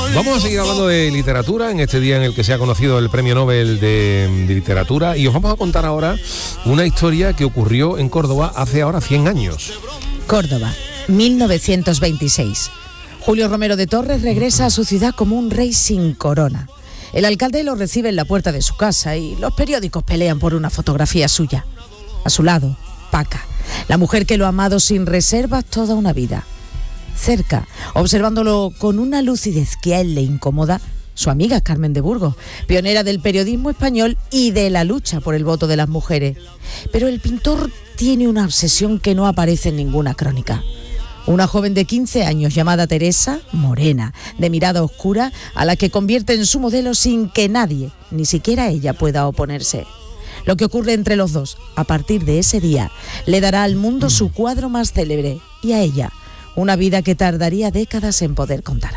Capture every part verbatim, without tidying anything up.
Vamos a seguir hablando de literatura en este día en el que se ha conocido el Premio Nobel de, de Literatura, y os vamos a contar ahora una historia que ocurrió en Córdoba hace ahora cien años. Córdoba, mil novecientos veintiséis. Julio Romero de Torres regresa a su ciudad como un rey sin corona. El alcalde lo recibe en la puerta de su casa y los periódicos pelean por una fotografía suya. A su lado, Paca, la mujer que lo ha amado sin reservas toda una vida. Cerca, observándolo con una lucidez que a él le incomoda, su amiga Carmen de Burgos, pionera del periodismo español y de la lucha por el voto de las mujeres. Pero el pintor tiene una obsesión que no aparece en ninguna crónica. Una joven de quince años llamada Teresa, morena, de mirada oscura, a la que convierte en su modelo sin que nadie, ni siquiera ella, pueda oponerse. Lo que ocurre entre los dos, a partir de ese día, le dará al mundo su cuadro más célebre y a ella una vida que tardaría décadas en poder contar.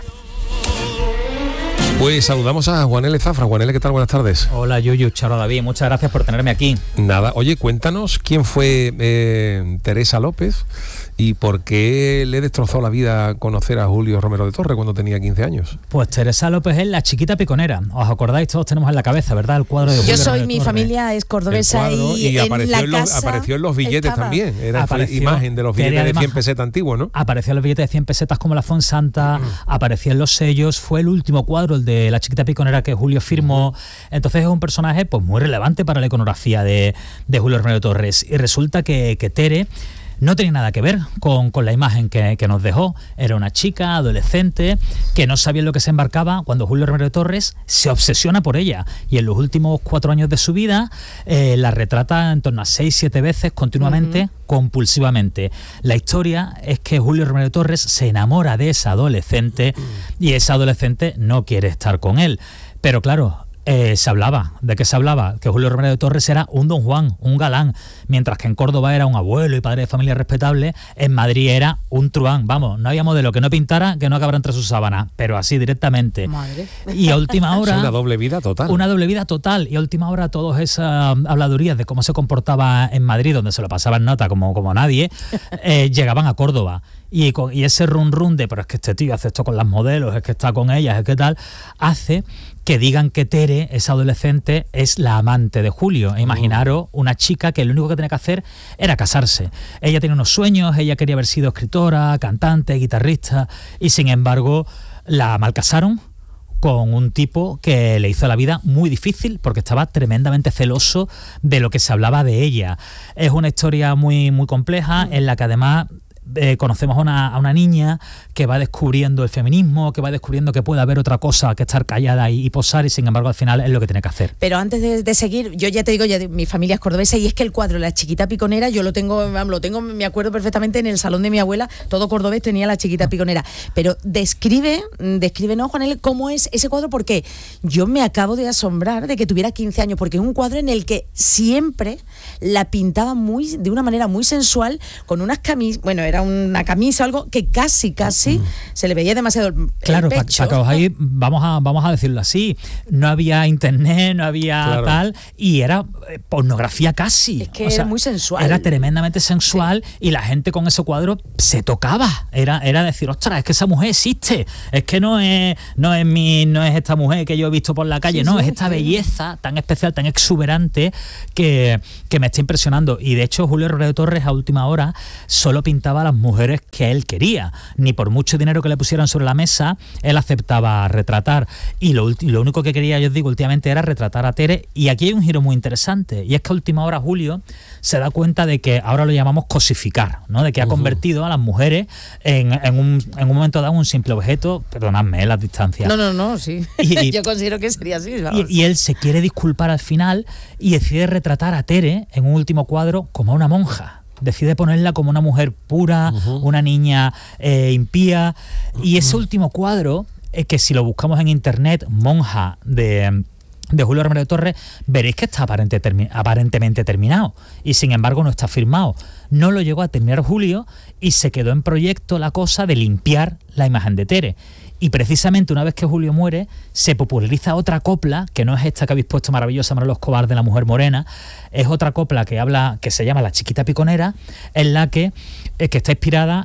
Pues saludamos a Juan L. Zafra. Juan L., ¿qué tal? Buenas tardes. Hola, Yuyu, Charo David, muchas gracias por tenerme aquí. Nada, oye, cuéntanos quién fue eh, Teresa López y por qué le destrozó la vida conocer a Julio Romero de Torres cuando tenía quince años. Pues Teresa López es la chiquita piconera. ¿Os acordáis? Todos tenemos en la cabeza, ¿verdad? El cuadro de Julio Yo soy, Romero mi Torres. familia es cordobesa y, y en apareció, la en los, casa apareció en los billetes estaba. también. Era Apareció, imagen de los billetes además, de cien pesetas antiguos, ¿no? Apareció en los billetes de cien pesetas como la Fonsanta, uh-huh. apareció en los sellos, fue el último cuadro, el de la chiquita piconera que Julio firmó. Uh-huh. Entonces es un personaje pues muy relevante para la iconografía de, de Julio Romero de Torres. Y resulta que, que Tere no tenía nada que ver con, con la imagen que, que nos dejó. Era una chica adolescente que no sabía en lo que se embarcaba cuando Julio Romero de Torres se obsesiona por ella. Y en los últimos cuatro años de su vida eh, la retrata en torno a seis, siete veces continuamente, uh-huh. compulsivamente. La historia es que Julio Romero de Torres se enamora de esa adolescente uh-huh. y esa adolescente no quiere estar con él. Pero claro, Eh, se hablaba, ¿de qué se hablaba? Que Julio Romero de Torres era un don Juan, un galán, mientras que en Córdoba era un abuelo y padre de familia respetable, en Madrid era un truán, vamos, no había modelo que no pintara que no acabara entre sus sábanas, pero así directamente. Madre. Y a última hora... Es una doble vida total. Una doble vida total, y a última hora todas esas habladurías de cómo se comportaba en Madrid, donde se lo pasaba en nota como, como nadie, eh, llegaban a Córdoba. Y, con, y ese run run de, pero es que este tío hace esto con las modelos, es que está con ellas, es que tal, hace que digan que Tere, esa adolescente, es la amante de Julio. Imaginaros una chica que lo único que tenía que hacer era casarse. Ella tenía unos sueños, ella quería haber sido escritora, cantante, guitarrista, y sin embargo la malcasaron con un tipo que le hizo la vida muy difícil porque estaba tremendamente celoso de lo que se hablaba de ella. Es una historia muy, muy compleja en la que además Eh, conocemos a una, a una niña que va descubriendo el feminismo, que va descubriendo que puede haber otra cosa que estar callada y, y posar, y sin embargo al final es lo que tiene que hacer. Pero antes de, de seguir, yo ya te digo, ya mi familia es cordobesa y es que el cuadro La chiquita piconera yo lo tengo, lo tengo, me acuerdo perfectamente en el salón de mi abuela, todo cordobés tenía La chiquita piconera. Pero describe, descríbenos, Juan L., cómo es ese cuadro, porque yo me acabo de asombrar de que tuviera quince años, porque es un cuadro en el que siempre la pintaba muy, de una manera muy sensual, con unas camisas, bueno, era una camisa o algo que casi, casi mm. se le veía demasiado el, claro, el pecho. Para que os ahí, vamos a, vamos a decirlo así, no había internet, no había claro. tal, y era pornografía casi. Es que o era sea, muy sensual. Era tremendamente sensual, sí. Y la gente con ese cuadro se tocaba. Era, era decir, ostras, es que esa mujer existe, es que no es, no es mi, no es esta mujer que yo he visto por la calle, sí, no, sí, es esta sí. belleza tan especial, tan exuberante que, que me está impresionando. Y de hecho Julio Romero de Torres a última hora solo pintaba a las mujeres que él quería, ni por mucho dinero que le pusieran sobre la mesa él aceptaba retratar, y lo, lo único que quería, yo os digo, últimamente era retratar a Tere. Y aquí hay un giro muy interesante, y es que a última hora Julio se da cuenta de que ahora lo llamamos cosificar, ¿no? De que ha uh-huh. convertido a las mujeres en, en, un, en un momento dado un simple objeto, perdonadme, ¿eh? Las distancias. No, no, no, sí, y, yo considero que sería así. Y, y él se quiere disculpar al final y decide retratar a Tere en un último cuadro como a una monja. Decide ponerla como una mujer pura, uh-huh. una niña eh, impía. Uh-huh. Y ese último cuadro, eh, que si lo buscamos en internet, monja de, de Julio Romero de Torres, veréis que está aparente, termi- aparentemente terminado. Y sin embargo no está firmado. No lo llegó a terminar Julio y se quedó en proyecto la cosa de limpiar la imagen de Tere. Y precisamente una vez que Julio muere, se populariza otra copla, que no es esta que habéis puesto maravillosa, Manolo Escobar, de la mujer morena, es otra copla que habla, que se llama La chiquita piconera, en la que, eh, que está inspirada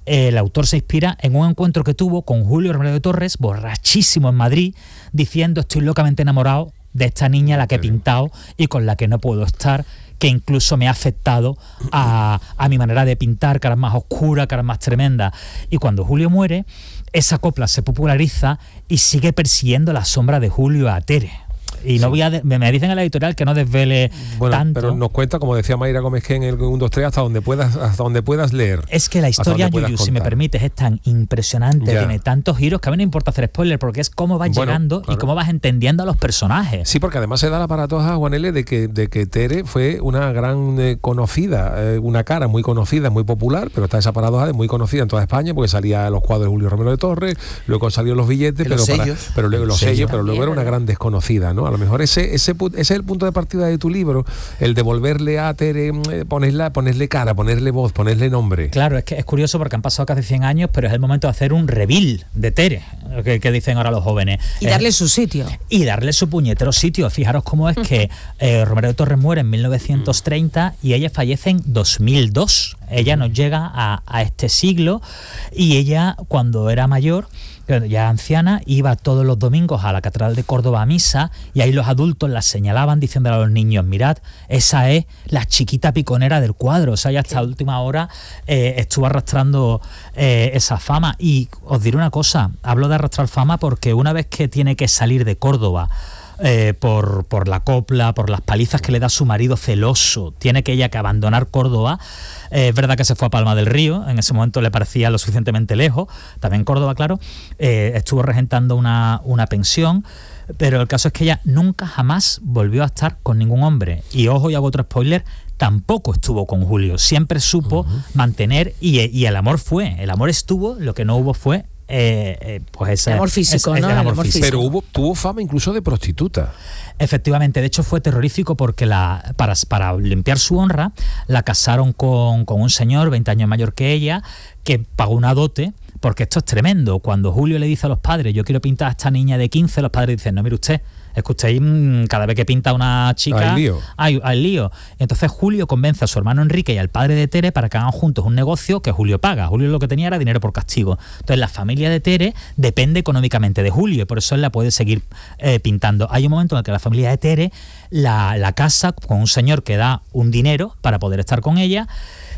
el autor se inspira en un encuentro que tuvo con Julio Romero de Torres, borrachísimo en Madrid, diciendo: estoy locamente enamorado de esta niña a la que he pintado y con la que no puedo estar, que incluso me ha afectado a, a mi manera de pintar, caras más oscuras, caras más tremendas. Y cuando Julio muere, esa copla se populariza y sigue persiguiendo la sombra de Julio a Tere. Y no sí. voy a de, me dicen en la editorial que no desvele bueno, tanto. Pero nos cuenta, como decía Mayra Gómez, que en el uno, dos, tres, hasta donde puedas, hasta donde puedas leer. Es que la historia, Yuyu, si me permites, es tan impresionante, ya. tiene tantos giros que a mí no importa hacer spoiler, porque es cómo vas bueno, llegando claro. y cómo vas entendiendo a los personajes. Sí, porque además se da la paratoja, Juan L., de que, de que Tere fue una gran eh, conocida, eh, una cara muy conocida, muy popular, pero está esa paradoja de muy conocida en toda España, porque salía los cuadros de Julio Romero de Torres, luego salieron los billetes, pero, los para, sellos. pero luego los sellos, sellos pero luego era una gran desconocida, ¿no? A lo mejor ese, ese Ese, ese es el punto de partida de tu libro, el devolverle a Tere, ponerle, ponerle cara, ponerle voz, ponerle nombre. Claro, es que es curioso porque han pasado casi cien años, pero es el momento de hacer un reveal de Tere, que, que dicen ahora los jóvenes. Y eh, darle su sitio. Y darle su puñetero sitio. Fijaros cómo es que eh, Romero de Torres muere en mil novecientos treinta y ella fallece en dos mil dos. Ella nos llega a, a este siglo y ella, cuando era mayor, ya anciana, iba todos los domingos a la Catedral de Córdoba a misa y ahí los adultos la señalaban diciéndole a los niños: mirad, esa es la chiquita piconera del cuadro. O sea, ya hasta última hora eh, estuvo arrastrando eh, esa fama. Y os diré una cosa, hablo de arrastrar fama porque una vez que tiene que salir de Córdoba Eh, por, por la copla, por las palizas que le da su marido celoso, tiene que ella que abandonar Córdoba. Eh, es verdad que se fue a Palma del Río, en ese momento le parecía lo suficientemente lejos, también Córdoba, claro, eh, estuvo regentando una, una pensión, pero el caso es que ella nunca jamás volvió a estar con ningún hombre. Y ojo, y hago otro spoiler, tampoco estuvo con Julio, siempre supo uh-huh. mantener, y, y el amor fue, el amor estuvo, lo que no hubo fue Eh, eh, pues ese el amor físico, es, ¿no? es el amor el amor físico. Pero hubo, tuvo fama incluso de prostituta. Efectivamente, de hecho fue terrorífico porque la, para, para limpiar su honra la casaron con, con un señor veinte años mayor que ella, que pagó una dote, porque esto es tremendo. Cuando Julio le dice a los padres: yo quiero pintar a esta niña de quince, los padres dicen: no, mire usted, es que usted cada vez que pinta a una chica hay lío. Hay, hay lío. Entonces Julio convence a su hermano Enrique y al padre de Tere para que hagan juntos un negocio que Julio paga. Julio lo que tenía era dinero por castigo. Entonces la familia de Tere depende económicamente de Julio y por eso él la puede seguir eh, pintando. Hay un momento en el que la familia de Tere la, la casa con un señor que da un dinero para poder estar con ella.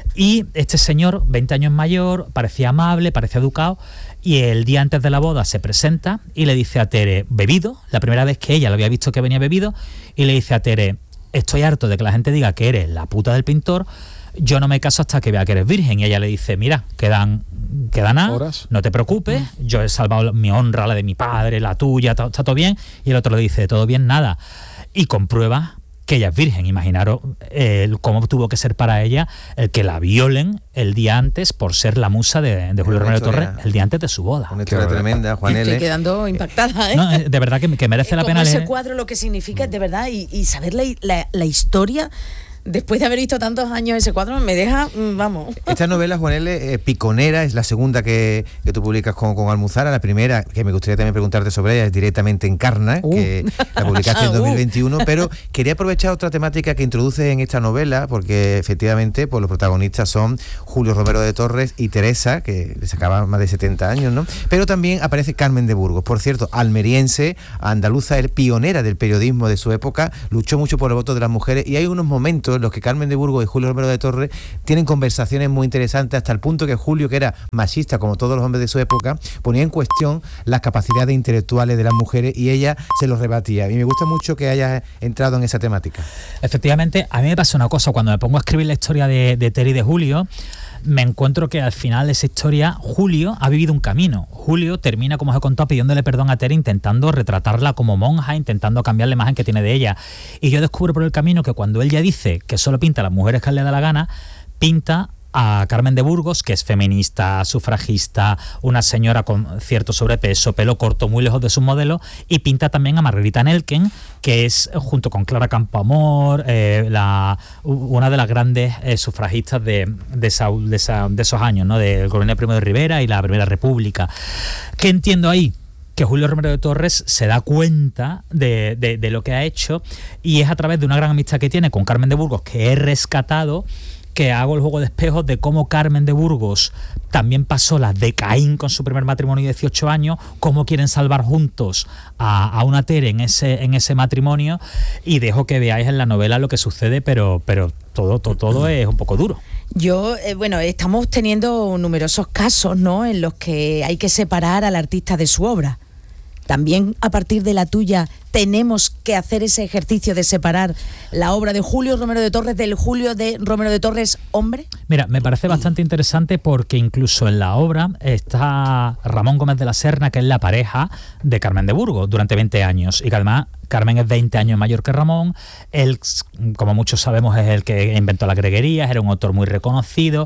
Y este señor, veinte años mayor, parecía amable, parecía educado, y el día antes de la boda se presenta y le dice a Tere, bebido, la primera vez que ella lo había visto que venía bebido, y le dice a Tere: estoy harto de que la gente diga que eres la puta del pintor, yo no me caso hasta que vea que eres virgen. Y ella le dice: mira, quedan, quedan nada, no te preocupes, yo he salvado mi honra, la de mi padre, la tuya, está, está todo bien. Y el otro le dice: todo bien, nada. Y comprueba que ella es virgen. Imaginaros eh, cómo tuvo que ser para ella el que la violen el día antes por ser la musa de, de Julio Romero de Torres el día antes de su boda. Una historia tremenda, Juan L. Estoy quedando impactada, ¿eh? No, de verdad que, que merece la pena leer. Ese cuadro, lo que significa, de verdad, y, y saber la, la, la historia. Después de haber visto tantos años ese cuadro, me deja, vamos. Esta novela, Juan L., eh, Piconera, es la segunda que, que tú publicas con, con Almuzara. La primera, que me gustaría también preguntarte sobre ella, es directamente Encarna, uh. que la publicaste en dos mil veintiuno. Uh. Pero quería aprovechar otra temática que introduces en esta novela, porque efectivamente pues, los protagonistas son Julio Romero de Torres y Teresa, que le sacaba más de setenta años, ¿no? Pero también aparece Carmen de Burgos, por cierto, almeriense, andaluza, pionera del periodismo de su época, luchó mucho por el voto de las mujeres, y hay unos momentos en los que Carmen de Burgos y Julio Romero de Torres tienen conversaciones muy interesantes, hasta el punto que Julio, que era machista como todos los hombres de su época, ponía en cuestión las capacidades intelectuales de las mujeres y ella se los rebatía. Y me gusta mucho que hayas entrado en esa temática. Efectivamente, a mí me pasa una cosa, cuando me pongo a escribir la historia de, de Tere y de Julio, me encuentro que al final de esa historia Julio ha vivido un camino. Julio termina, como os he contado, pidiéndole perdón a Tere, intentando retratarla como monja, intentando cambiar la imagen que tiene de ella. Y yo descubro por el camino que cuando él ya dice que solo pinta a las mujeres que le da la gana, pinta a Carmen de Burgos, que es feminista, sufragista, una señora con cierto sobrepeso, pelo corto, muy lejos de sus modelos, y pinta también a Margarita Nelken, que es, junto con Clara Campoamor, eh, la, una de las grandes eh, sufragistas de, de, esa, de, esa, de esos años, ¿no? Del gobierno de Primo de Rivera y la Primera República. ¿Qué entiendo ahí? Que Julio Romero de Torres se da cuenta de, de, de lo que ha hecho, y es a través de una gran amistad que tiene con Carmen de Burgos, que he rescatado, que hago el juego de espejos de cómo Carmen de Burgos también pasó la de Caín con su primer matrimonio de dieciocho años, cómo quieren salvar juntos a, a una Tere en ese, en ese matrimonio, y dejo que veáis en la novela lo que sucede, pero, pero todo, todo, todo es un poco duro. Yo, eh, bueno, estamos teniendo numerosos casos, ¿no?, en los que hay que separar al artista de su obra. También a partir de la tuya tenemos que hacer ese ejercicio de separar la obra de Julio Romero de Torres del Julio de Romero de Torres hombre. Mira, me parece bastante interesante porque incluso en la obra está Ramón Gómez de la Serna, que es la pareja de Carmen de Burgos durante veinte años, y que además Carmen es veinte años mayor que Ramón. Él, como muchos sabemos, es el que inventó las greguerías, era un autor muy reconocido.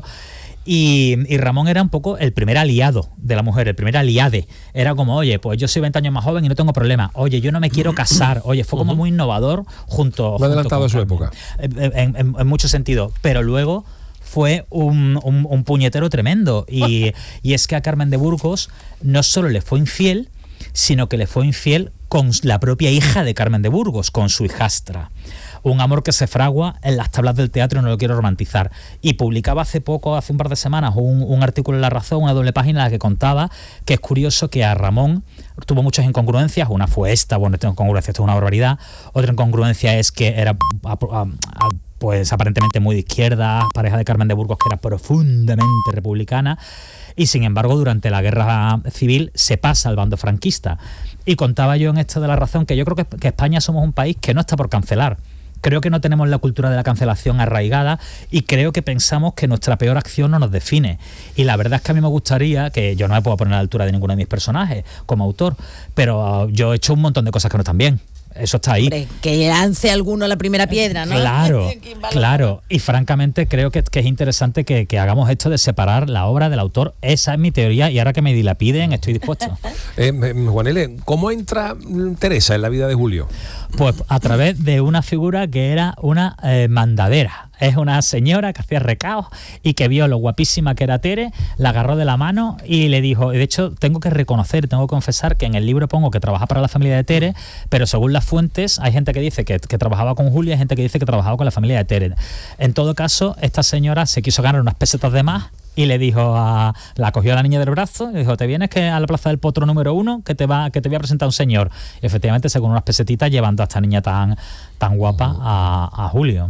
Y, y Ramón era un poco el primer aliado de la mujer, el primer aliade. Era como, oye, pues yo soy veinte años más joven y no tengo problema. Oye, yo no me quiero casar. Oye, fue como muy innovador junto... Lo adelantado a su época. En, en, en, en mucho sentido. Pero luego fue un, un, un puñetero tremendo. Y, y es que a Carmen de Burgos no solo le fue infiel, sino que le fue infiel con la propia hija de Carmen de Burgos, con su hijastra. Un amor que se fragua en las tablas del teatro, y no lo quiero romantizar. Y publicaba hace poco, hace un par de semanas, un, un artículo en La Razón, una doble página, en la que contaba que es curioso que a Ramón tuvo muchas incongruencias. Una fue esta, bueno, esta incongruencia, esto es una barbaridad. Otra incongruencia es que era a, a, a, pues aparentemente muy de izquierda, pareja de Carmen de Burgos, que era profundamente republicana, y sin embargo durante la guerra civil se pasa al bando franquista. Y contaba yo en esto de La Razón que yo creo que, que España somos un país que no está por cancelar. Creo que no tenemos la cultura de la cancelación arraigada, y creo que pensamos que nuestra peor acción no nos define. Y la verdad es que a mí me gustaría, que yo no me puedo poner a la altura de ninguno de mis personajes como autor, pero uh, yo he hecho un montón de cosas que no están bien. Eso está ahí. Hombre, que lance alguno la primera piedra, ¿no? Claro, claro. Y francamente creo que, que es interesante que, que hagamos esto de separar la obra del autor. Esa es mi teoría, y ahora que me dilapiden estoy dispuesto. eh, Juan L., ¿cómo entra Teresa en la vida de Julio? Pues a través de una figura que era una eh, mandadera. Es una señora que hacía recaos y que vio lo guapísima que era Tere, la agarró de la mano y le dijo, y de hecho tengo que reconocer, tengo que confesar que en el libro pongo que trabaja para la familia de Tere, pero según las fuentes hay gente que dice que, que trabajaba con Julia, hay gente que dice que trabajaba con la familia de Tere. En todo caso, esta señora se quiso ganar unas pesetas de más y le dijo a, la cogió a la niña del brazo y le dijo, te vienes que a la Plaza del Potro número uno, que te va que te voy a presentar un señor. Y efectivamente se con unas pesetitas llevando a esta niña tan, tan guapa a, a Julio.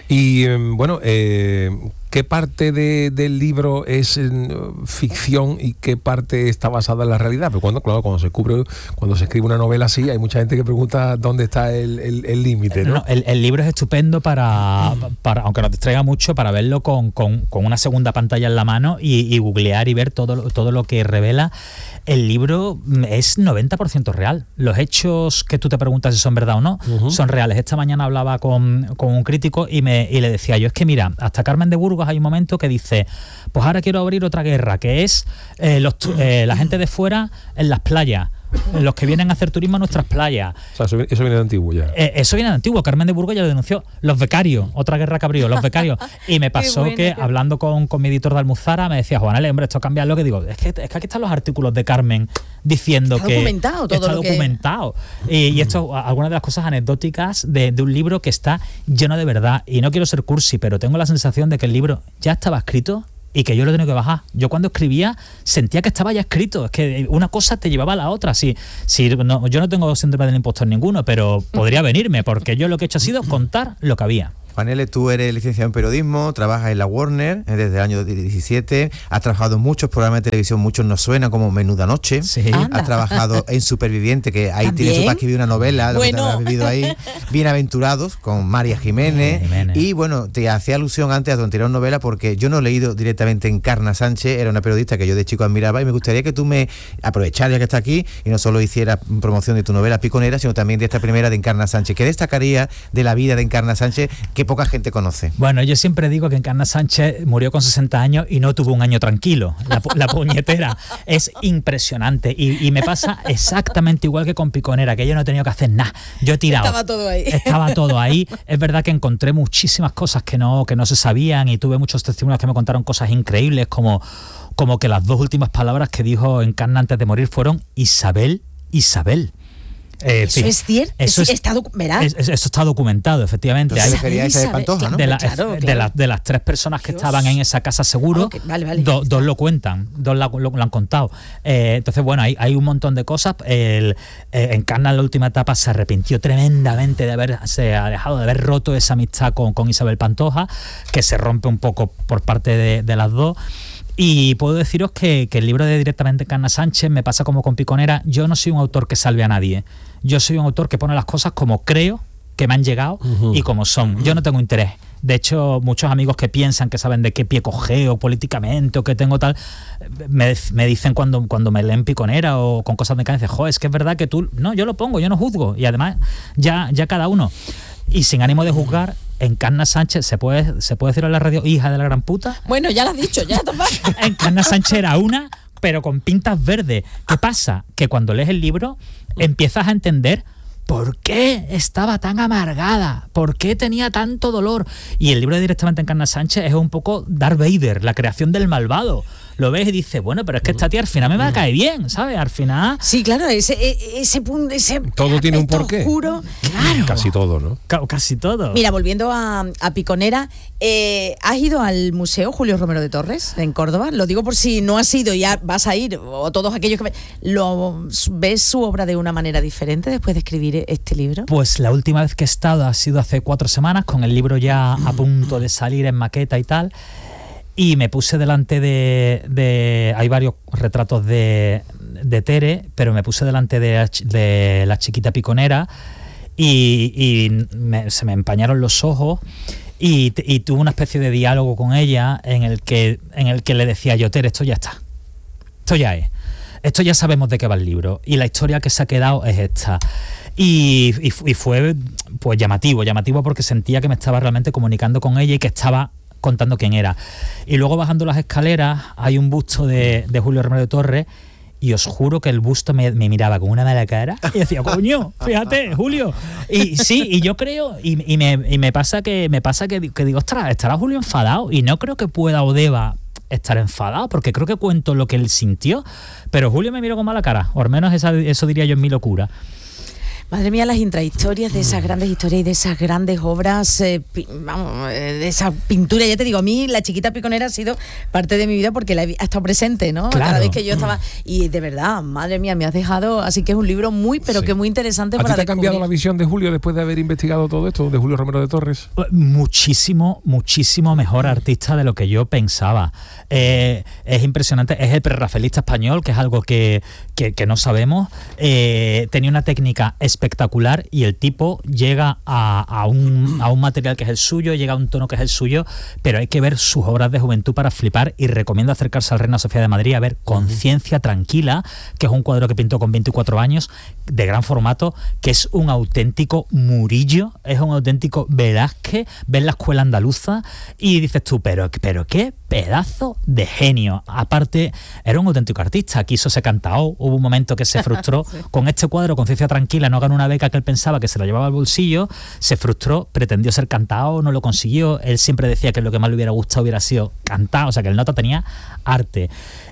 Y bueno, eh, ¿qué parte de, del libro es eh, ficción y qué parte está basada en la realidad? Pero cuando, claro, cuando se escribe, cuando se escribe una novela así, hay mucha gente que pregunta dónde está el límite, ¿no? No, el, el libro es estupendo para, para, aunque nos distraiga mucho, para verlo con, con, con una segunda pantalla en la mano y, y googlear y ver todo, todo lo que revela. El libro es noventa por ciento real. Los hechos que tú te preguntas si son verdad o no, uh-huh. son reales. Esta mañana hablaba con, con un crítico y, me, y le decía yo, es que mira, hasta Carmen de Burgos hay un momento que dice, pues ahora quiero abrir otra guerra, que es eh, los, eh, la gente de fuera en las playas, los que vienen a hacer turismo a nuestras playas. O sea, eso, eso viene de antiguo ya. Eh, eso viene de antiguo. Carmen de Burgos ya lo denunció. Los becarios, otra guerra que abrió, los becarios. Y me pasó bueno, que, que hablando con, con mi editor de Almuzara, me decía, Juan L., hombre, esto cambia lo que digo. Es que, es que aquí están los artículos de Carmen diciendo está que documentado todo está lo documentado. Que... Y, y esto, algunas de las cosas anecdóticas de, de un libro que está lleno de verdad. Y no quiero ser cursi, pero tengo la sensación de que el libro ya estaba escrito y que yo lo tengo que bajar. Yo cuando escribía sentía que estaba ya escrito. Es que una cosa te llevaba a la otra. Sí, sí, no, yo no tengo síndrome del impostor ninguno, pero podría venirme, porque yo lo que he hecho ha sido contar lo que había. Juan L., tú eres licenciado en periodismo, trabajas en la Warner desde el año diecisiete, has trabajado en muchos programas de televisión, muchos nos suenan como Menuda Noche, sí. Has trabajado en Superviviente, que ahí ¿También? tienes tú para escribir una novela, bueno. lo que te has vivido ahí, Bienaventurados, con María Jiménez, Jiménez, y bueno, te hacía alusión antes a tu anterior novela, porque yo no he leído directamente Encarna Sánchez, era una periodista que yo de chico admiraba, y me gustaría que tú me aprovecharas ya que está aquí, y no solo hicieras promoción de tu novela Piconera, sino también de esta primera de Encarna Sánchez. ¿Qué destacaría de la vida de Encarna Sánchez que poca gente conoce? Bueno, yo siempre digo que Encarna Sánchez murió con sesenta años y no tuvo un año tranquilo. La, la puñetera es impresionante y, y me pasa exactamente igual que con Piconera, que yo no he tenido que hacer nada. Yo he tirado. Estaba todo ahí. Estaba todo ahí. Es verdad que encontré muchísimas cosas que no, que no se sabían y tuve muchos testimonios que me contaron cosas increíbles, como, como que las dos últimas palabras que dijo Encarna antes de morir fueron Isabel, Isabel. Eh, eso sí, es cierto, eso, es, está, es, eso está documentado, efectivamente. Hay, sería esa de Pantoja, ¿no? de, la, claro, claro. de, la, de las tres personas que Dios. estaban en esa casa seguro, okay, vale, vale, do, dos lo cuentan, dos la, lo, lo han contado. Eh, entonces, bueno, hay, hay un montón de cosas. El, eh, Encarna en la última etapa se arrepintió tremendamente de haberse alejado, de haber roto esa amistad con, con Isabel Pantoja, que se rompe un poco por parte de, de las dos. Y puedo deciros que, que el libro de Directamente Encarna Sánchez me pasa como con Piconera. Yo no soy un autor que salve a nadie. Yo soy un autor que pone las cosas como creo que me han llegado uh-huh. y como son. Yo no tengo interés. De hecho, muchos amigos que piensan que saben de qué pie cogeo políticamente o que tengo tal, me, me dicen cuando, cuando me leen Piconera o con cosas de cadencia, jo, es que es verdad que tú... No, yo lo pongo, yo no juzgo. Y además, ya, ya cada uno. Y sin ánimo de juzgar, Encarna Sánchez, ¿se puede, ¿se puede decir en la radio hija de la gran puta? Bueno, ya lo has dicho, ya está. Encarna Sánchez era una, pero con pintas verdes. ¿Qué pasa? Que cuando lees el libro empiezas a entender por qué estaba tan amargada, por qué tenía tanto dolor. Y el libro de Directamente Encarna Sánchez es un poco Darth Vader, la creación del malvado. Lo ves y dices, bueno, pero es que esta tía al final me va a caer bien, ¿sabes? Al final... Sí, claro, ese, ese punto... Ese todo tiene un porqué. Oscuro, claro. Casi todo, ¿no? C- casi todo. Mira, volviendo a, a Piconera, eh, ¿has ido al Museo Julio Romero de Torres en Córdoba? Lo digo por si no has ido y ya vas a ir, o todos aquellos que... ¿Lo ves su obra de una manera diferente después de escribir este libro? Pues la última vez que he estado ha sido hace cuatro semanas, con el libro ya a punto de salir en maqueta y tal. Y me puse delante de, de... Hay varios retratos de, de Tere, pero me puse delante de, de la chiquita Piconera y, y me, se me empañaron los ojos y, y tuve una especie de diálogo con ella en el que, en el que le decía yo, Tere, esto ya está. Esto ya es. Esto ya sabemos de qué va el libro. Y la historia que se ha quedado es esta. Y, y, y fue pues llamativo, llamativo porque sentía que me estaba realmente comunicando con ella y que estaba contando quién era. Y luego bajando las escaleras hay un busto de, de Julio Romero de Torres y os juro que el busto me, me miraba con una mala cara y decía, coño, fíjate, Julio. Y sí, y yo creo, y, y, me, y me pasa que me pasa que, que digo, ostras, estará Julio enfadado y no creo que pueda o deba estar enfadado porque creo que cuento lo que él sintió, pero Julio me miró con mala cara, o al menos esa, eso diría yo en mi locura. Madre mía, las intrahistorias de esas grandes historias y de esas grandes obras, eh, pi, vamos, eh, de esa pintura. Ya te digo, a mí la chiquita Piconera ha sido parte de mi vida porque la he, ha estado presente, ¿no? Claro. Cada vez que yo estaba... Y de verdad, madre mía, me has dejado... Así que es un libro muy, pero sí. que muy interesante para ¿A ti te ha descubrir. cambiado la visión de Julio después de haber investigado todo esto, de Julio Romero de Torres? Muchísimo, muchísimo mejor artista de lo que yo pensaba. Eh, es impresionante, es el prerrafaelista español, que es algo que, que, que no sabemos. Eh, tenía una técnica espectacular y el tipo llega a, a, un, a un material que es el suyo, llega a un tono que es el suyo, pero hay que ver sus obras de juventud para flipar y recomiendo acercarse al Reina Sofía de Madrid a ver Conciencia Tranquila, que es un cuadro que pintó con veinticuatro años, de gran formato, que es un auténtico Murillo, es un auténtico Velázquez, ves la escuela andaluza y dices tú, pero, pero qué pedazo de genio. Aparte, era un auténtico artista, quiso ser cantao, hubo un momento que se frustró sí. con este cuadro, Conciencia Tranquila, no ganó una beca que él pensaba que se la llevaba al bolsillo, se frustró, pretendió ser cantao, no lo consiguió, él siempre decía que lo que más le hubiera gustado hubiera sido cantar, o sea que el nota tenía arte.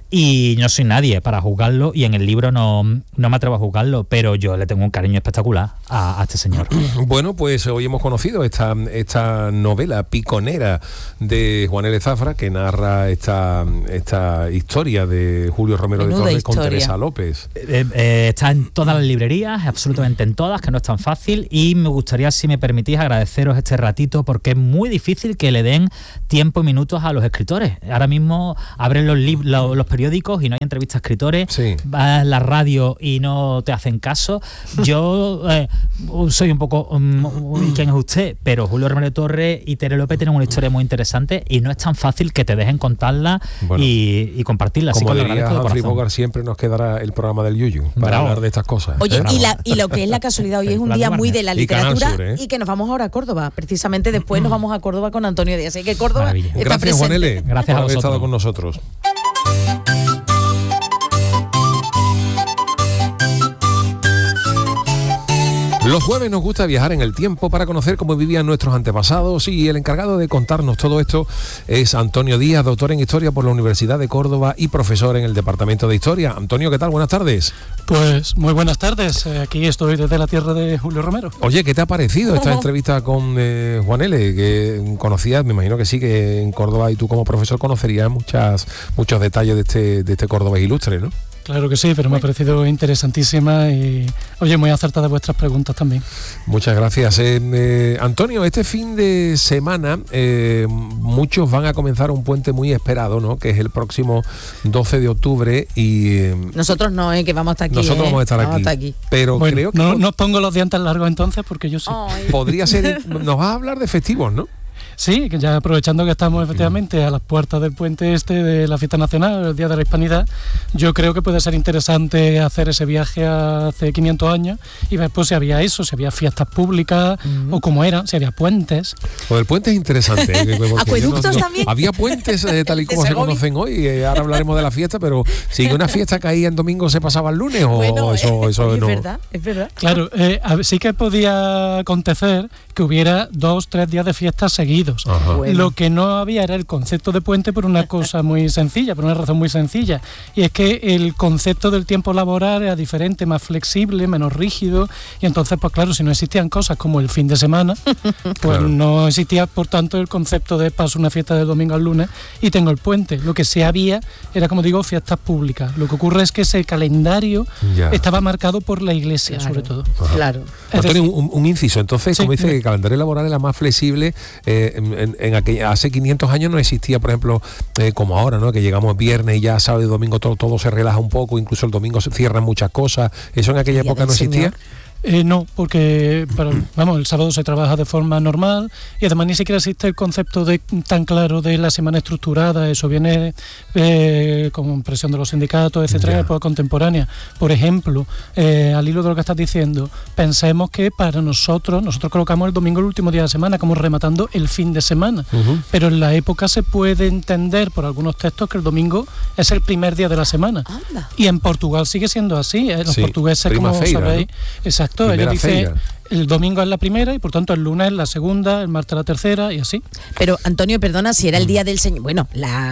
Y no soy nadie para juzgarlo y en el libro no, no me atrevo a juzgarlo, pero yo le tengo un cariño espectacular a, a este señor. Bueno, pues hoy hemos conocido esta, esta novela Piconera de Juan L. Zafra, que narra esta, esta historia de Julio Romero Menuda de Torres historia. Con Teresa López. Eh, eh, está en todas las librerías, absolutamente en todas, que no es tan fácil, y me gustaría, si me permitís, agradeceros este ratito porque es muy difícil que le den tiempo y minutos a los escritores. Ahora mismo abren los, li- los, los periódicos y no hay entrevistas a escritores, sí. vas a la radio y no te hacen caso. Yo eh, soy un poco um, ¿quién es usted? Pero Julio Romero de Torres y Tere López tienen una historia muy interesante y no es tan fácil que te dejen contarla bueno, y, y compartirla. Como Así diría Humphrey Bogart, siempre nos quedará el programa del Yuyu para Bravo. hablar de estas cosas. Oye, ¿eh? y, la, y lo que es la casualidad, hoy es un día muy de la literatura y, Sur, ¿eh? y que nos vamos ahora a Córdoba. Precisamente después nos vamos a Córdoba con Antonio Díaz. Así que Córdoba Maravilla. está Gracias, presente. Juan L. Gracias por a haber estado con nosotros. Los jueves nos gusta viajar en el tiempo para conocer cómo vivían nuestros antepasados y el encargado de contarnos todo esto es Antonio Díaz, doctor en Historia por la Universidad de Córdoba y profesor en el Departamento de Historia. Antonio, ¿qué tal? Buenas tardes. Pues muy buenas tardes, aquí estoy desde la tierra de Julio Romero. Oye, ¿qué te ha parecido esta entrevista con eh, Juan L? Que conocías, me imagino que sí, que en Córdoba y tú como profesor conocerías muchas, muchos detalles de este, de este Córdoba ilustre, ¿no? Claro que sí, pero me ha parecido interesantísima y, oye, muy acertadas vuestras preguntas también. Muchas gracias. Eh, eh, Antonio, este fin de semana eh, muchos van a comenzar un puente muy esperado, ¿no? Que es el próximo doce de octubre y... Eh, nosotros no, eh, que vamos a estar aquí. Nosotros eh, vamos a estar vamos aquí. A estar aquí. Pero bueno, creo que... No, no pongo los dientes largos entonces porque yo sí. Ay. Podría ser... Nos vas a hablar de festivos, ¿no? Sí, que ya aprovechando que estamos efectivamente a las puertas del puente este de la Fiesta Nacional, el Día de la Hispanidad, yo creo que puede ser interesante hacer ese viaje hace quinientos años y ver pues si había eso, si había fiestas públicas mm. o cómo eran, si había puentes. Pues el puente es interesante. ¿Acueductos no, también? Había puentes eh, tal y como se conocen hoy, eh, ahora hablaremos de la fiesta, pero si una fiesta caía en domingo se pasaba el lunes o bueno, eso, eso es no. Es verdad, es verdad. Claro, eh, sí que podía acontecer que hubiera dos, tres días de fiestas seguidos. Bueno. Lo que no había era el concepto de puente por una cosa muy sencilla, por una razón muy sencilla, y es que el concepto del tiempo laboral era diferente, más flexible, menos rígido, y entonces, pues claro, si no existían cosas como el fin de semana, pues claro. No existía, por tanto, el concepto de paso una fiesta del domingo al lunes y tengo el puente. Lo que sí había era, como digo, fiestas públicas. Lo que ocurre es que ese calendario ya. Estaba marcado por la Iglesia, claro. Sobre todo. Ajá. Claro. Antonio, un, un inciso, entonces, sí, como dice, que el calendario laboral era más flexible, eh, en, en aquella, hace quinientos años no existía, por ejemplo, eh, como ahora, ¿no? Que llegamos viernes y ya sábado y domingo todo, todo se relaja un poco, incluso el domingo se cierran muchas cosas. ¿Eso en aquella época no existía? Señor. Eh, no, porque pero, vamos, el sábado se trabaja de forma normal y además ni siquiera existe el concepto de, tan claro de la semana estructurada. Eso viene eh, con presión de los sindicatos, etcétera, en la época contemporánea. Por ejemplo, eh, al hilo de lo que estás diciendo, pensemos que para nosotros, nosotros colocamos el domingo el último día de la semana, como rematando el fin de semana, uh-huh. Pero en la época se puede entender por algunos textos que el domingo es el primer día de la semana. Anda. Y en Portugal sigue siendo así, ¿eh? Los sí, portugueses, como feira, sabéis, ¿no? Exacto. Ellos dicen el domingo es la primera y por tanto el lunes es la segunda, el martes la tercera y así. Pero Antonio, perdona, si era el día del Señor, bueno,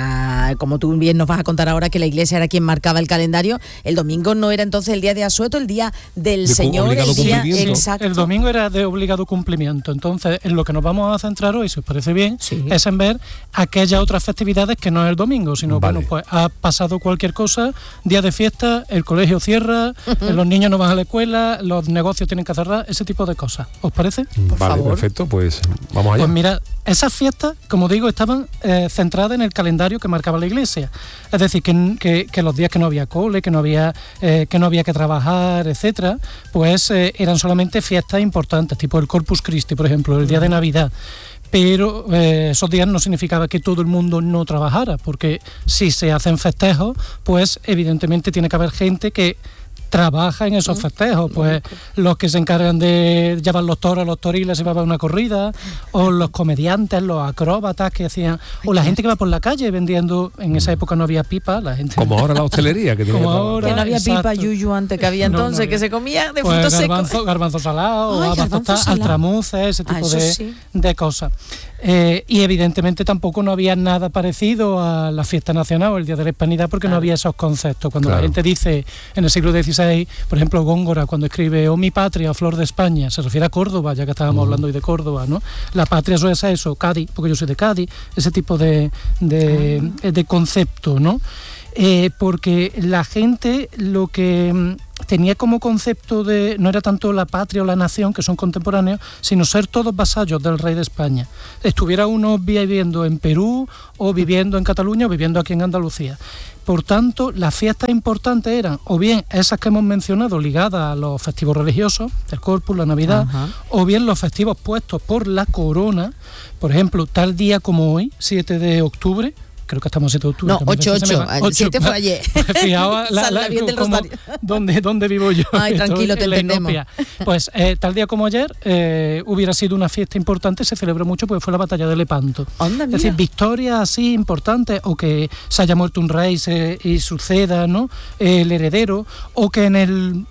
la como tú bien nos vas a contar ahora que la Iglesia era quien marcaba el calendario, el domingo no era entonces el día de asueto, el día del de Señor, el día exacto. El domingo era de obligado cumplimiento. Entonces, en lo que nos vamos a centrar hoy, si os parece bien, sí. Es en ver aquellas otras festividades que no es el domingo, sino vale. Bueno, pues ha pasado cualquier cosa, día de fiesta, el colegio cierra, uh-huh. Los niños no van a la escuela, los negocios tienen que cerrar, ese tipo de cosas. ¿Os parece? Por vale, favor. Perfecto, pues vamos allá. Pues mira, esas fiestas, como digo, estaban eh, centradas en el calendario que marcaba la Iglesia. Es decir, que, que, que los días que no había cole, que no había, eh, que no había que trabajar, etcétera, pues eh, eran solamente fiestas importantes, tipo el Corpus Christi, por ejemplo, el día de Navidad. Pero eh, esos días no significaba que todo el mundo no trabajara, porque si se hacen festejos, pues evidentemente tiene que haber gente que trabaja en esos festejos, pues los que se encargan de llevar los toros, los toriles y va a una corrida, o los comediantes, los acróbatas que hacían, o la gente que va por la calle vendiendo, en esa época no había pipa, la gente como ahora la hostelería que tiene como que ahora, que no había exacto. Pipa yuyu antes que había entonces, no, no había. Que se comía de frutos pues garbanzo, secos, garbanzo salado, altramuces, ese tipo ah, de, sí. de cosas. Eh, y evidentemente tampoco no había nada parecido a la fiesta nacional o el Día de la Hispanidad porque claro. No había esos conceptos. Cuando claro. La gente dice en el siglo dieciséis, por ejemplo, Góngora, cuando escribe "Oh mi patria, flor de España", se refiere a Córdoba, ya que estábamos uh-huh. hablando hoy de Córdoba, ¿no? La patria suele ser eso, Cádiz, porque yo soy de Cádiz, ese tipo de, de, uh-huh. de concepto, ¿no? Eh, porque la gente lo que tenía como concepto de no era tanto la patria o la nación, que son contemporáneos, sino ser todos vasallos del rey de España. Estuviera uno viviendo en Perú o viviendo en Cataluña o viviendo aquí en Andalucía. Por tanto, las fiestas importantes eran o bien esas que hemos mencionado ligadas a los festivos religiosos, el Corpus, la Navidad, uh-huh. o bien los festivos puestos por la corona, por ejemplo, tal día como hoy, siete de octubre, creo que estamos siete de octubre. No, ocho, ocho, el siete fue ayer. Fijaos la, la, la, como, donde, donde vivo yo. Ay, tranquilo, te entendemos. Pues eh, tal día como ayer eh, hubiera sido una fiesta importante, se celebró mucho porque fue la batalla de Lepanto. Onda, es decir, victorias así importantes, o que se haya muerto un rey se, y suceda, ¿no? El heredero, o que en el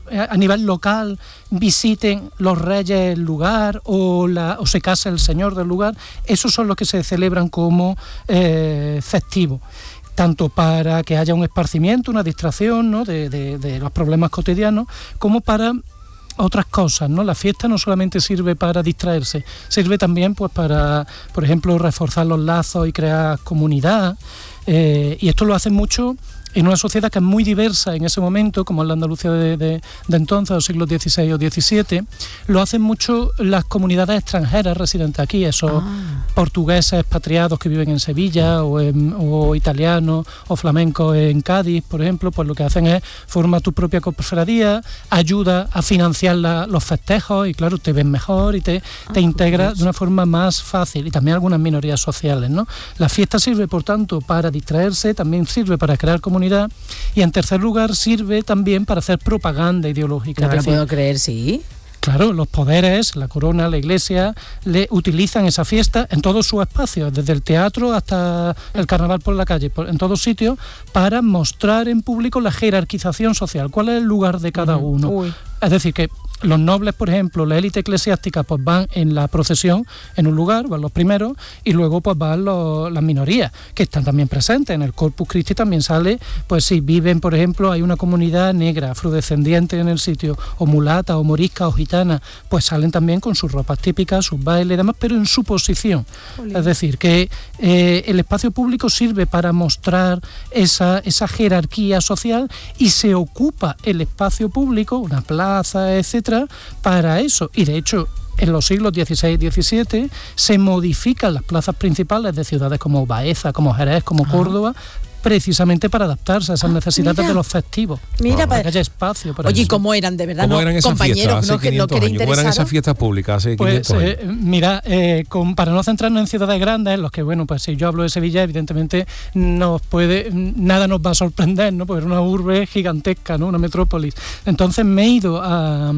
a nivel local visiten los reyes el lugar o, la, o se case el señor del lugar, esos son los que se celebran como eh, festivos, tanto para que haya un esparcimiento, una distracción, ¿no?, de, de, de los problemas cotidianos, como para otras cosas, ¿no? La fiesta no solamente sirve para distraerse, sirve también pues para, por ejemplo, reforzar los lazos y crear comunidad, eh, y esto lo hacen mucho en una sociedad que es muy diversa en ese momento, como es la Andalucía de, de, de entonces, los siglos dieciséis o diecisiete, lo hacen mucho las comunidades extranjeras residentes aquí, esos ah. portugueses expatriados que viven en Sevilla, o, en, o italianos o flamencos en Cádiz, por ejemplo, pues lo que hacen es formar tu propia cofradía, ayuda a financiar la, los festejos y claro, te ven mejor y te, ah, te integra de una forma más fácil, y también algunas minorías sociales, ¿no? La fiesta sirve, por tanto, para distraerse, también sirve para crear comunidad, y en tercer lugar sirve también para hacer propaganda ideológica. No me lo puedo creer, sí. Claro, los poderes, la corona, la iglesia, le utilizan esa fiesta en todos sus espacios, desde el teatro hasta el carnaval por la calle, por, en todos sitios, para mostrar en público la jerarquización social, cuál es el lugar de cada uno. Uy. Es decir, que los nobles, por ejemplo, la élite eclesiástica, pues van en la procesión en un lugar, van los primeros, y luego pues van los, las minorías, que están también presentes. En el Corpus Christi también sale, pues si viven, por ejemplo, hay una comunidad negra, afrodescendiente en el sitio, o mulata, o morisca, o gitana, pues salen también con sus ropas típicas, sus bailes y demás, pero en su posición. Olé. Es decir, que eh, el espacio público sirve para mostrar esa, esa jerarquía social, y se ocupa el espacio público, una plaza, etcétera, para eso. Y de hecho, en los siglos dieciséis y diecisiete se modifican las plazas principales de ciudades como Baeza, como Jerez, como ah. Córdoba, precisamente para adaptarse a esas necesidades mira, de los festivos. Mira, para que haya espacio para oye, eso. ¿Cómo eran de verdad? ¿Cómo no, eran esas compañeros, fiestas hace no, no quinientos años? ¿Cómo eran esas fiestas públicas hace quinientos pues, años? Eh, mira, eh, con, para no centrarnos en ciudades grandes, en los que, bueno, pues si yo hablo de Sevilla, evidentemente nos puede, nada nos va a sorprender, ¿no? Porque era una urbe gigantesca, ¿no? Una metrópolis. Entonces me he ido a,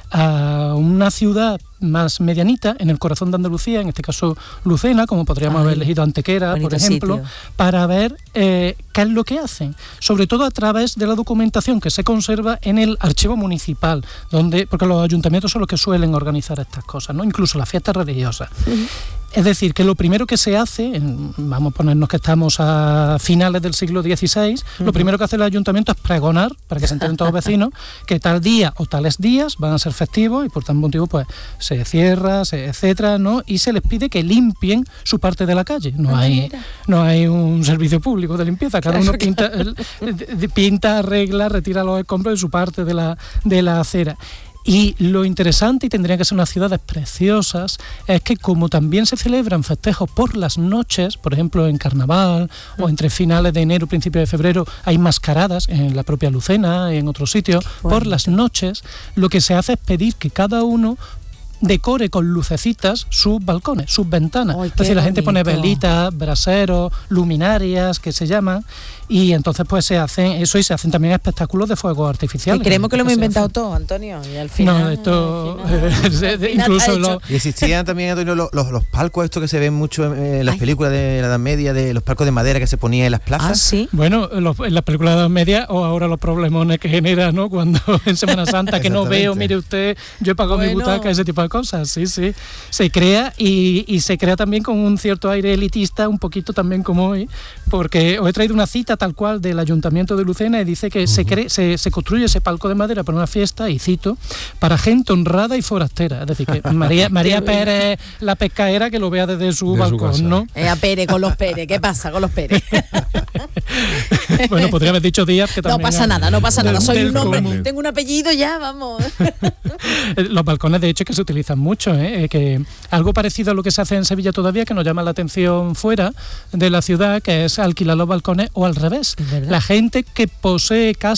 a una ciudad más medianita, en el corazón de Andalucía, en este caso Lucena, como podríamos Ay, haber elegido Antequera, por ejemplo, sitio. Para ver eh, qué es lo que hacen, sobre todo a través de la documentación que se conserva en el archivo municipal, donde, porque los ayuntamientos son los que suelen organizar estas cosas, ¿no? Incluso las fiestas religiosas. Uh-huh. Es decir, que lo primero que se hace, en, vamos a ponernos que estamos a finales del siglo dieciséis, uh-huh. lo primero que hace el ayuntamiento es pregonar, para que se enteren todos los vecinos, que tal día o tales días van a ser festivos y por tal motivo pues se cierra, se, etcétera, ¿no? Y se les pide que limpien su parte de la calle. No hay, no hay un servicio público de limpieza, cada uno pinta, el, pinta, arregla, retira los escombros de su parte de la, de la acera. Y lo interesante, y tendrían que ser unas ciudades preciosas, es que como también se celebran festejos por las noches, por ejemplo en carnaval, mm. o entre finales de enero y principios de febrero hay mascaradas en la propia Lucena, en otros sitios, bueno. por las noches, lo que se hace es pedir que cada uno decore con lucecitas sus balcones, sus ventanas. Ay, es decir, la gente pone velitas, braseros, luminarias, que se llaman, y entonces pues se hacen eso, y se hacen también espectáculos de fuegos artificiales. Y creemos que lo hemos inventado todo, Antonio, y al final... No, esto... Al final, eh, incluso lo... Y existían también, Antonio, los, los, los palcos estos que se ven mucho en, en las Ay. películas de la Edad Media, de los palcos de madera que se ponían en las plazas. Ah, ¿sí? Bueno, los, en las películas de la Edad Media, o ahora los problemones que genera, ¿no? Cuando en Semana Santa que no veo, mire usted, yo he pagado bueno. mi butaca, ese tipo de cosas, sí, sí. Se crea, y, y se crea también con un cierto aire elitista, un poquito también como hoy, porque os he traído una cita tal cual del Ayuntamiento de Lucena, y dice que uh-huh. se, cree, se, se construye ese palco de madera para una fiesta, y cito, para gente honrada y forastera. Es decir, que María, María Pérez, la pescaera, que lo vea desde su de balcón, su ¿no? Eh, a Pérez, con los Pérez, ¿qué pasa con los Pérez? Bueno, podría haber dicho Díaz, que también... No pasa nada, no pasa nada, soy un hombre, común. Tengo un apellido ya, vamos. Los balcones, de hecho, que se utilizan mucho, ¿eh? Que algo parecido a lo que se hace en Sevilla todavía, que nos llama la atención fuera de la ciudad, que es alquilar los balcones, o al revés. La gente que posee casa